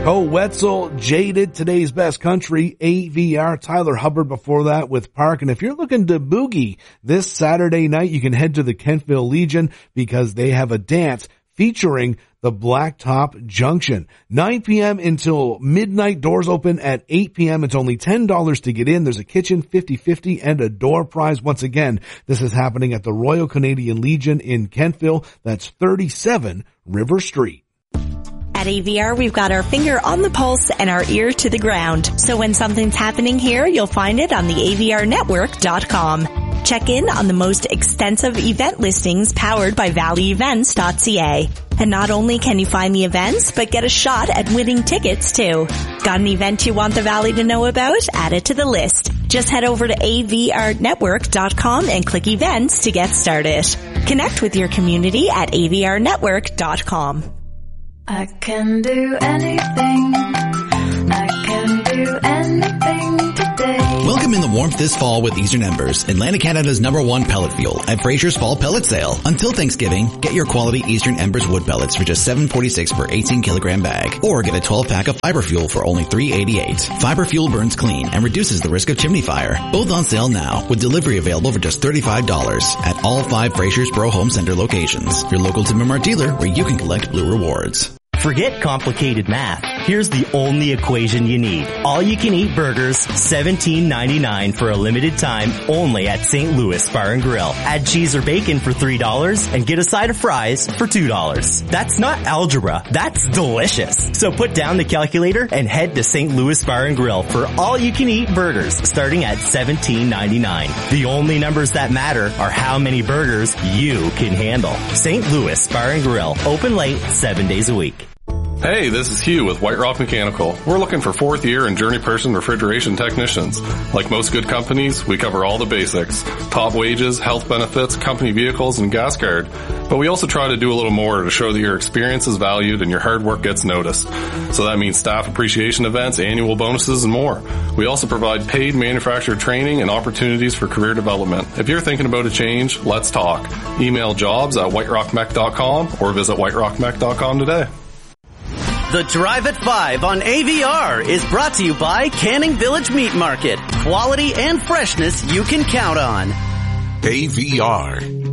Cole Wetzel, Jaded, Today's Best Country, AVR, Tyler Hubbard before that with Park. And if you're looking to boogie this Saturday night, you can head to the Kentville Legion because they have a dance featuring the Blacktop Junction. 9 p.m. until midnight. Doors open at 8 p.m. It's only $10 to get in. There's a kitchen, 50-50, and a door prize. Once again, this is happening at the Royal Canadian Legion in Kentville. That's 37 River Street. At AVR, we've got our finger on the pulse and our ear to the ground. So when something's happening here, you'll find it on the AVRnetwork.com. Check in on the most extensive event listings powered by valleyevents.ca. And not only can you find the events, but get a shot at winning tickets too. Got an event you want the Valley to know about? Add it to the list. Just head over to avrnetwork.com and click events to get started. Connect with your community at avrnetwork.com. I can do anything. I can do anything today. Welcome in the warmth this fall with Eastern Embers, Atlantic Canada's #1 pellet fuel at Fraser's Fall Pellet Sale. Until Thanksgiving, get your quality Eastern Embers wood pellets for just $7.46 per 18-kilogram bag, or get a 12-pack of fiber fuel for only $3.88. Fiber fuel burns clean and reduces the risk of chimney fire. Both on sale now, with delivery available for just $35 at all 5 Fraser's Borough Home Center locations. Your local Tim and Mart dealer where you can collect Blue Rewards. Forget complicated math. Here's the only equation you need. All-you-can-eat burgers, $17.99 for a limited time, only at St. Louis Bar and Grill. Add cheese or bacon for $3 and get a side of fries for $2. That's not algebra. That's delicious. So put down the calculator and head to St. Louis Bar and Grill for all-you-can-eat burgers, starting at $17.99. The only numbers that matter are how many burgers you can handle. St. Louis Bar and Grill, open late, 7 days a week. Hey, this is Hugh with White Rock Mechanical. We're looking for 4th year and journey person refrigeration technicians. Like most good companies, we cover all the basics. Top wages, health benefits, company vehicles, and gas card. But we also try to do a little more to show that your experience is valued and your hard work gets noticed. So that means staff appreciation events, annual bonuses, and more. We also provide paid manufacturer training and opportunities for career development. If you're thinking about a change, let's talk. Email jobs@whiterockmech.com or visit whiterockmech.com today. The Drive at 5 on AVR is brought to you by Canning Village Meat Market. Quality and freshness you can count on. AVR.